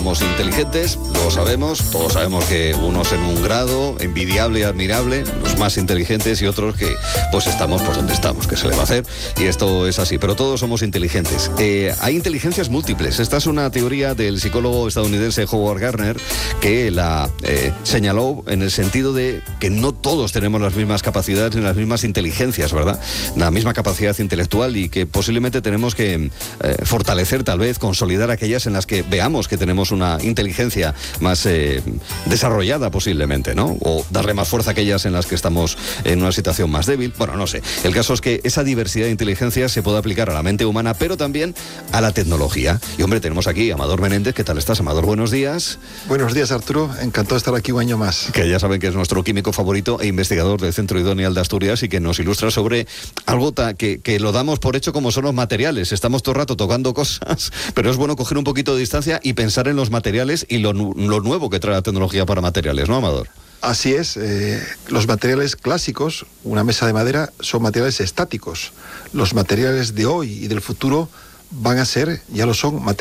somos inteligentes, lo sabemos, todos sabemos que unos en un grado envidiable y admirable, los más inteligentes, y otros que pues estamos pues donde estamos, que se le va a hacer, y esto es así, pero todos somos inteligentes. Hay inteligencias múltiples. Esta es una teoría del psicólogo estadounidense Howard Gardner, que la señaló en el sentido de que no todos tenemos las mismas capacidades ni las mismas inteligencias, ¿verdad? La misma capacidad intelectual, y que posiblemente tenemos que fortalecer, tal vez, consolidar aquellas en las que veamos que tenemos una inteligencia más desarrollada posiblemente, ¿no? O darle más fuerza a aquellas en las que estamos en una situación más débil. Bueno, no sé. El caso es que esa diversidad de inteligencias se puede aplicar a la mente humana, pero también a la tecnología. Y hombre, tenemos aquí a Amador Menéndez. ¿Qué tal estás, Amador? Buenos días. Buenos días, Arturo. Encantado de estar aquí un año más. Que ya saben que es nuestro químico favorito e investigador del Centro Idóneal de Asturias, y que nos ilustra sobre algo que lo damos por hecho, como son los materiales. Estamos todo el rato tocando cosas, pero es bueno coger un poquito de distancia y pensar en los materiales y lo nuevo que trae la tecnología para materiales, ¿no, Amador? Así es. Los materiales clásicos, una mesa de madera, son materiales estáticos. Los materiales de hoy y del futuro van a ser, ya lo son, materiales